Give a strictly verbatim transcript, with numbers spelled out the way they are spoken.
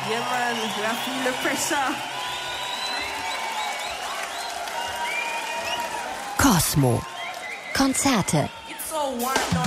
Yeah, man, we feel the pressure. Cosmo. Konzerte. It's so warm now